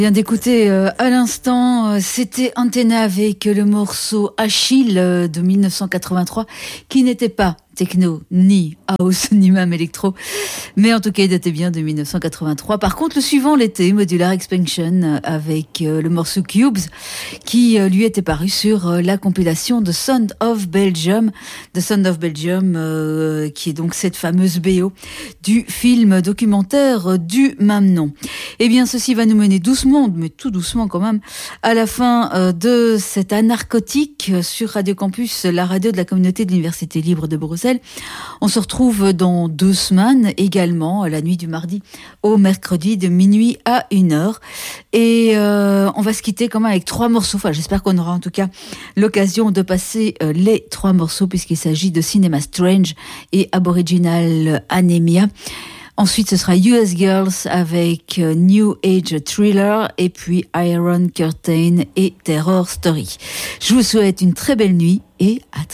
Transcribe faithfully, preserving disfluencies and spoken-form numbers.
Bien d'écouter euh, à l'instant, euh, c'était Antenna avec le morceau Achille euh, de mille neuf cent quatre-vingt-trois, qui n'était pas techno, ni house, ni même électro, mais en tout cas il datait bien de mille neuf cent quatre-vingt-trois. Par contre, le suivant l'était, Modular Expansion, avec euh, le morceau Cubes, qui euh, lui était paru sur euh, la compilation The Sound of Belgium, The Sound of Belgium, euh, qui est donc cette fameuse B O du film documentaire du même nom. Eh bien, ceci va nous mener doucement, mais tout doucement quand même, à la fin euh, de cet anarcotique sur Radio Campus, la radio de la communauté de l'Université libre de Bruxelles. On se retrouve dans deux semaines également, la nuit du mardi au mercredi de minuit à une heure. Et euh, on va se quitter quand même avec trois morceaux. Enfin, j'espère qu'on aura en tout cas l'occasion de passer euh, les trois morceaux puisqu'il s'agit de Cinema Strange et Aboriginal Anemia. Ensuite, ce sera U S Girls avec euh, New Age Thriller et puis Iron Curtain et Terror Story. Je vous souhaite une très belle nuit et à très